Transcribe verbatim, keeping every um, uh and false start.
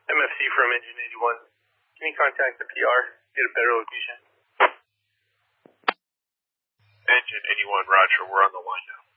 M F C from Engine eighty-one. Can you contact the P R? Get a better location. Engine eighty-one, roger. We're on the line now.